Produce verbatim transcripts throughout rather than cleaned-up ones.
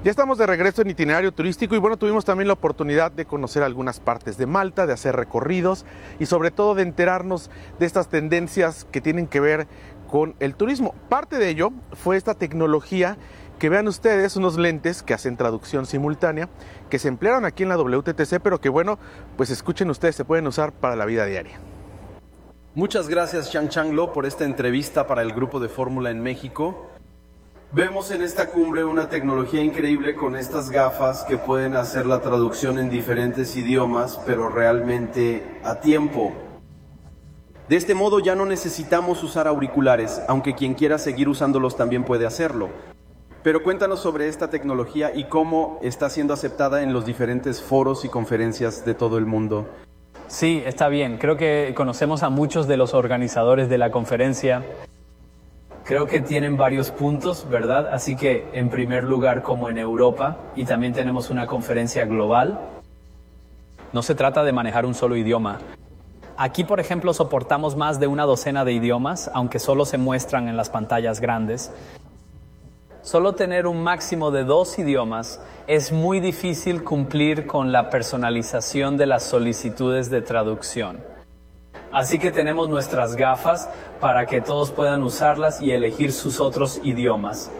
Ya estamos de regreso en Itinerario Turístico y bueno, tuvimos también la oportunidad de conocer algunas partes de Malta, de hacer recorridos y sobre todo de enterarnos de estas tendencias que tienen que ver con el turismo. Parte de ello fue esta tecnología que vean ustedes, unos lentes que hacen traducción simultánea, que se emplearon aquí en la W T C, pero que bueno, pues escuchen ustedes, se pueden usar para la vida diaria. Muchas gracias Chang Chang Lo por esta entrevista para el grupo de Fórmula en México. Vemos en esta cumbre una tecnología increíble con estas gafas que pueden hacer la traducción en diferentes idiomas, pero realmente a tiempo. De este modo ya no necesitamos usar auriculares, aunque quien quiera seguir usándolos también puede hacerlo. Pero cuéntanos sobre esta tecnología y cómo está siendo aceptada en los diferentes foros y conferencias de todo el mundo. Sí, está bien. Creo que conocemos a muchos de los organizadores de la conferencia. Creo que tienen varios puntos, ¿verdad? Así que, en primer lugar, como en Europa, y también tenemos una conferencia global, no se trata de manejar un solo idioma. Aquí, por ejemplo, soportamos más de una docena de idiomas, aunque solo se muestran en las pantallas grandes. Solo tener un máximo de dos idiomas es muy difícil cumplir con la personalización de las solicitudes de traducción. Así que tenemos nuestras gafas para que todos puedan usarlas y elegir sus otros idiomas.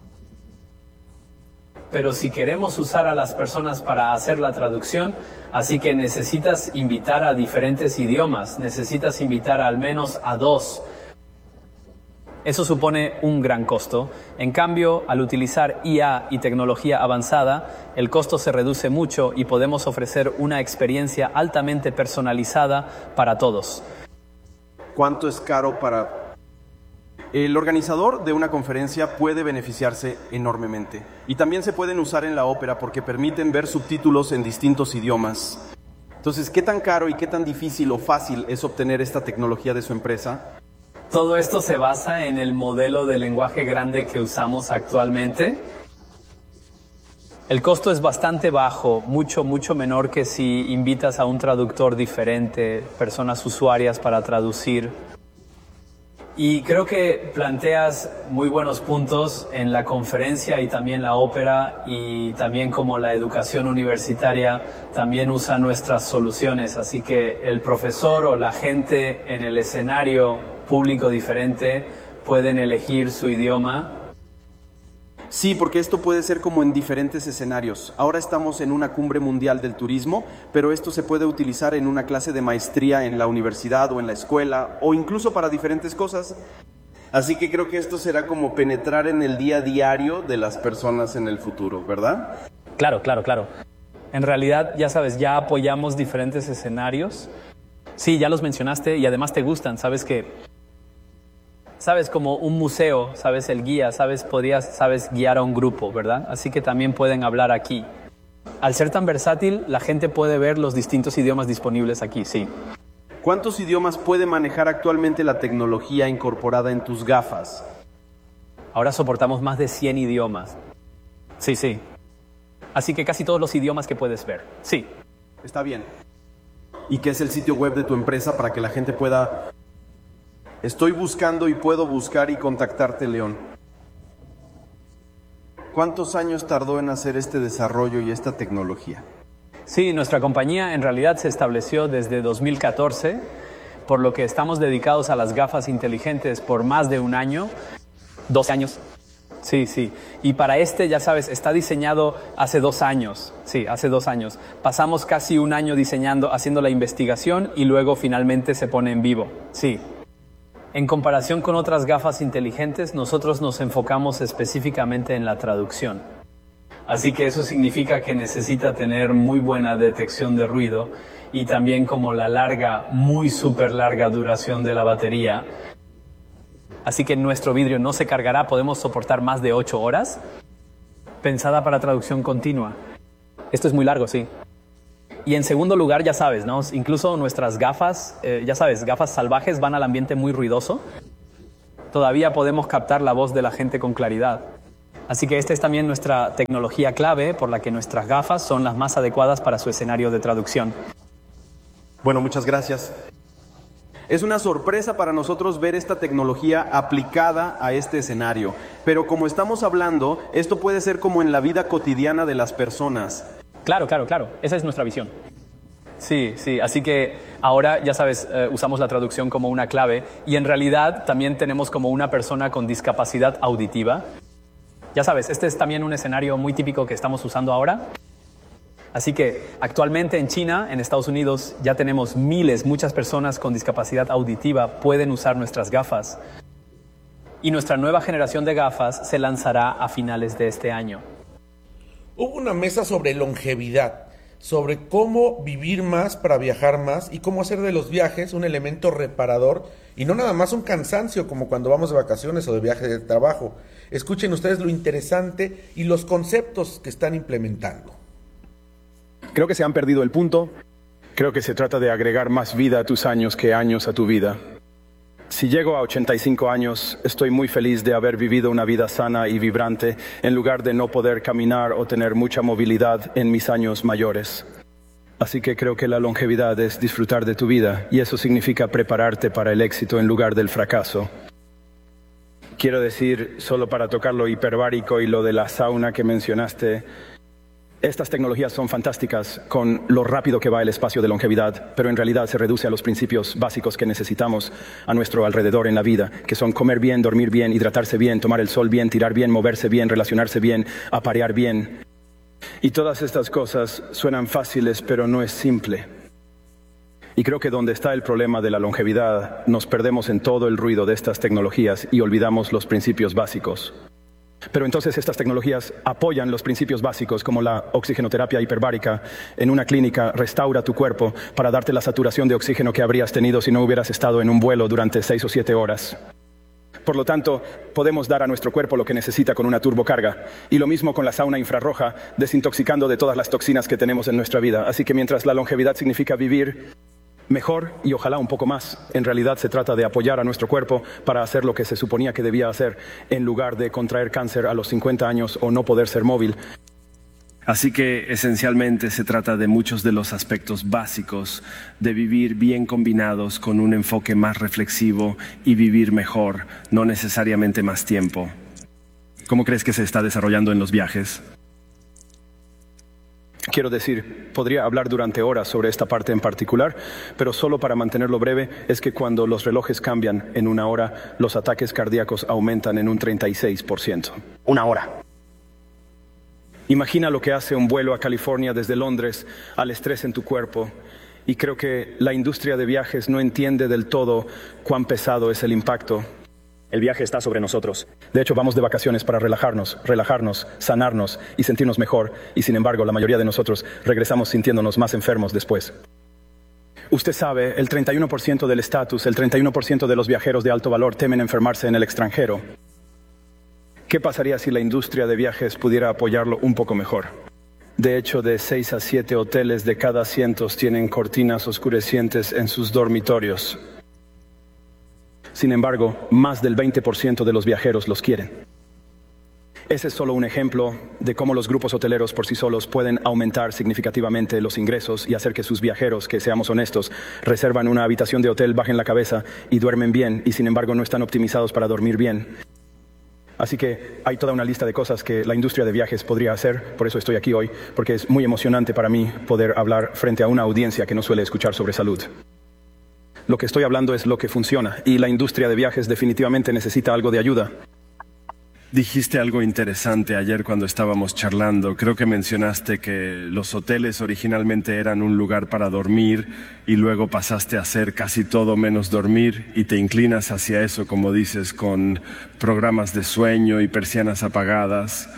Pero si queremos usar a las personas para hacer la traducción, así que necesitas invitar a diferentes idiomas, necesitas invitar al menos a dos. Eso supone un gran costo. En cambio, al utilizar I A y tecnología avanzada, el costo se reduce mucho y podemos ofrecer una experiencia altamente personalizada para todos. ¿Cuánto es caro para...? El organizador de una conferencia puede beneficiarse enormemente. Y también se pueden usar en la ópera porque permiten ver subtítulos en distintos idiomas. Entonces, ¿qué tan caro y qué tan difícil o fácil es obtener esta tecnología de su empresa? Todo esto se basa en el modelo de lenguaje grande que usamos actualmente. El costo es bastante bajo, mucho, mucho menor que si invitas a un traductor diferente, personas usuarias para traducir. Y creo que planteas muy buenos puntos en la conferencia y también la ópera, y también como la educación universitaria también usa nuestras soluciones. Así que el profesor o la gente en el escenario público diferente pueden elegir su idioma. Sí, porque esto puede ser como en diferentes escenarios. Ahora estamos en una cumbre mundial del turismo, pero esto se puede utilizar en una clase de maestría en la universidad o en la escuela, o incluso para diferentes cosas. Así que creo que esto será como penetrar en el día a diario de las personas en el futuro, ¿verdad? Claro, claro, claro. En realidad, ya sabes, ya apoyamos diferentes escenarios. Sí, ya los mencionaste y además te gustan, sabes que... Sabes, como un museo, sabes, el guía, sabes, podrías, sabes guiar a un grupo, ¿verdad? Así que también pueden hablar aquí. Al ser tan versátil, la gente puede ver los distintos idiomas disponibles aquí, sí. ¿Cuántos idiomas puede manejar actualmente la tecnología incorporada en tus gafas? Ahora soportamos más de cien idiomas. Sí, sí. Así que casi todos los idiomas que puedes ver, sí. Está bien. ¿Y qué es el sitio web de tu empresa para que la gente pueda... Estoy buscando y puedo buscar y contactarte, León. ¿Cuántos años tardó en hacer este desarrollo y esta tecnología? Sí, nuestra compañía en realidad se estableció desde dos mil catorce, por lo que estamos dedicados a las gafas inteligentes por más de un año, doce años. Sí, sí. Y para este, ya sabes, está diseñado hace dos años. Sí, hace dos años. Pasamos casi un año diseñando, haciendo la investigación y luego finalmente se pone en vivo. Sí. En comparación con otras gafas inteligentes, nosotros nos enfocamos específicamente en la traducción. Así que eso significa que necesita tener muy buena detección de ruido y también como la larga, muy súper larga duración de la batería. Así que nuestro vidrio no se cargará, podemos soportar más de ocho horas. Pensada para traducción continua. Esto es muy largo, sí. Y en segundo lugar, ya sabes, ¿no? Incluso nuestras gafas, eh, ya sabes, gafas salvajes van al ambiente muy ruidoso. Todavía podemos captar la voz de la gente con claridad. Así que esta es también nuestra tecnología clave por la que nuestras gafas son las más adecuadas para su escenario de traducción. Bueno, muchas gracias. Es una sorpresa para nosotros ver esta tecnología aplicada a este escenario. Pero como estamos hablando, esto puede ser como en la vida cotidiana de las personas. Claro, claro, claro. Esa es nuestra visión. Sí, sí. Así que ahora, ya sabes, eh, usamos la traducción como una clave y en realidad también tenemos como una persona con discapacidad auditiva. Ya sabes, este es también un escenario muy típico que estamos usando ahora. Así que actualmente en China, en Estados Unidos, ya tenemos miles, muchas personas con discapacidad auditiva pueden usar nuestras gafas. Y nuestra nueva generación de gafas se lanzará a finales de este año. Hubo una mesa sobre longevidad, sobre cómo vivir más para viajar más y cómo hacer de los viajes un elemento reparador y no nada más un cansancio como cuando vamos de vacaciones o de viaje de trabajo. Escuchen ustedes lo interesante y los conceptos que están implementando. Creo que se han perdido el punto. Creo que se trata de agregar más vida a tus años que años a tu vida. Si llego a ochenta y cinco años, estoy muy feliz de haber vivido una vida sana y vibrante en lugar de no poder caminar o tener mucha movilidad en mis años mayores. Así que creo que la longevidad es disfrutar de tu vida y eso significa prepararte para el éxito en lugar del fracaso. Quiero decir, solo para tocar lo hiperbárico y lo de la sauna que mencionaste, estas tecnologías son fantásticas con lo rápido que va el espacio de longevidad, pero en realidad se reduce a los principios básicos que necesitamos a nuestro alrededor en la vida, que son comer bien, dormir bien, hidratarse bien, tomar el sol bien, tirar bien, moverse bien, relacionarse bien, aparear bien. Y todas estas cosas suenan fáciles, pero no es simple. Y creo que donde está el problema de la longevidad, nos perdemos en todo el ruido de estas tecnologías y olvidamos los principios básicos. Pero entonces estas tecnologías apoyan los principios básicos como la oxigenoterapia hiperbárica. En una clínica restaura tu cuerpo para darte la saturación de oxígeno que habrías tenido si no hubieras estado en un vuelo durante seis o siete horas. Por lo tanto, podemos dar a nuestro cuerpo lo que necesita con una turbocarga. Y lo mismo con la sauna infrarroja, desintoxicando de todas las toxinas que tenemos en nuestra vida. Así que mientras la longevidad significa vivir mejor y ojalá un poco más, en realidad se trata de apoyar a nuestro cuerpo para hacer lo que se suponía que debía hacer en lugar de contraer cáncer a los cincuenta años o no poder ser móvil. Así que esencialmente se trata de muchos de los aspectos básicos de vivir bien combinados con un enfoque más reflexivo y vivir mejor, no necesariamente más tiempo. ¿Cómo crees que se está desarrollando en los viajes? Quiero decir, podría hablar durante horas sobre esta parte en particular, pero solo para mantenerlo breve, es que cuando los relojes cambian en una hora, los ataques cardíacos aumentan en un treinta y seis por ciento. Una hora. Imagina lo que hace un vuelo a California desde Londres al estrés en tu cuerpo, y creo que la industria de viajes no entiende del todo cuán pesado es el impacto. El viaje está sobre nosotros. De hecho, vamos de vacaciones para relajarnos, relajarnos, sanarnos y sentirnos mejor. Y sin embargo, la mayoría de nosotros regresamos sintiéndonos más enfermos después. Usted sabe, el treinta y uno por ciento del estatus, el treinta y uno por ciento de los viajeros de alto valor temen enfermarse en el extranjero. ¿Qué pasaría si la industria de viajes pudiera apoyarlo un poco mejor? De hecho, de seis a siete hoteles de cada cientos tienen cortinas oscurecientes en sus dormitorios. Sin embargo, más del veinte por ciento de los viajeros los quieren. Ese es solo un ejemplo de cómo los grupos hoteleros por sí solos pueden aumentar significativamente los ingresos y hacer que sus viajeros, que seamos honestos, reservan una habitación de hotel, bajen la cabeza y duermen bien, y sin embargo no están optimizados para dormir bien. Así que hay toda una lista de cosas que la industria de viajes podría hacer, por eso estoy aquí hoy, porque es muy emocionante para mí poder hablar frente a una audiencia que no suele escuchar sobre salud. Lo que estoy hablando es lo que funciona, y la industria de viajes definitivamente necesita algo de ayuda. Dijiste algo interesante ayer cuando estábamos charlando. Creo que mencionaste que los hoteles originalmente eran un lugar para dormir y luego pasaste a hacer casi todo menos dormir y te inclinas hacia eso, como dices, con programas de sueño y persianas apagadas.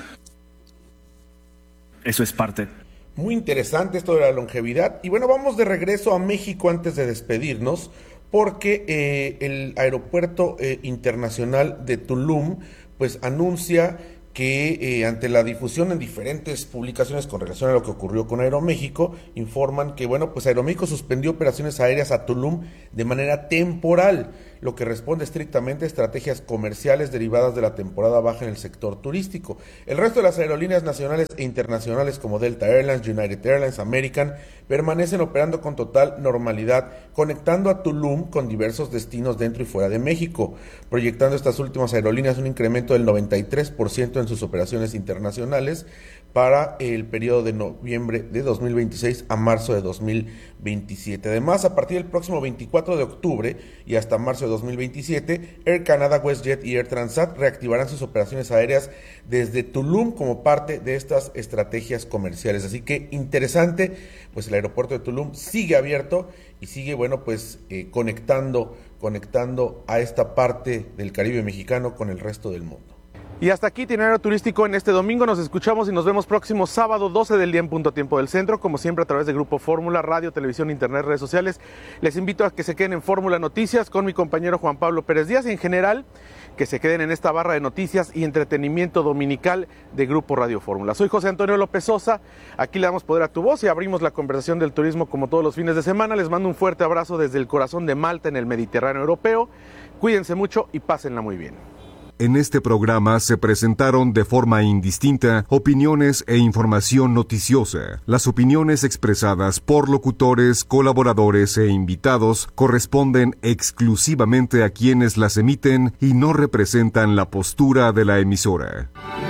Eso es parte. Muy interesante esto de la longevidad. Y bueno, vamos de regreso a México antes de despedirnos, porque eh, el aeropuerto eh, internacional de Tulum pues anuncia que eh, ante la difusión en diferentes publicaciones con relación a lo que ocurrió con Aeroméxico, informan que bueno, pues Aeroméxico suspendió operaciones aéreas a Tulum de manera temporal. lo que responde estrictamente a estrategias comerciales derivadas de la temporada baja en el sector turístico. El resto de las aerolíneas nacionales e internacionales como Delta Airlines, United Airlines, American, permanecen operando con total normalidad, conectando a Tulum con diversos destinos dentro y fuera de México, proyectando estas últimas aerolíneas un incremento del noventa y tres por ciento en sus operaciones internacionales para el periodo de noviembre de dos mil veintiséis a marzo de dos mil veintisiete. Además, a partir del próximo veinticuatro de octubre y hasta marzo de dos mil veintisiete, Air Canada, WestJet y Air Transat reactivarán sus operaciones aéreas desde Tulum como parte de estas estrategias comerciales. Así que interesante, pues el aeropuerto de Tulum sigue abierto y sigue, bueno, pues eh, conectando, conectando a esta parte del Caribe mexicano con el resto del mundo. Y hasta aquí Itinerario Turístico en este domingo. Nos escuchamos y nos vemos próximo sábado doce del día en punto tiempo del centro, como siempre a través de Grupo Fórmula, radio, televisión, internet, redes sociales. Les invito a que se queden en Fórmula Noticias con mi compañero Juan Pablo Pérez Díaz y en general que se queden en esta barra de noticias y entretenimiento dominical de Grupo Radio Fórmula. Soy José Antonio López Sosa, aquí le damos poder a tu voz y abrimos la conversación del turismo como todos los fines de semana. Les mando un fuerte abrazo desde el corazón de Malta en el Mediterráneo europeo. Cuídense mucho y pásenla muy bien. En este programa se presentaron de forma indistinta opiniones e información noticiosa. Las opiniones expresadas por locutores, colaboradores e invitados corresponden exclusivamente a quienes las emiten y no representan la postura de la emisora.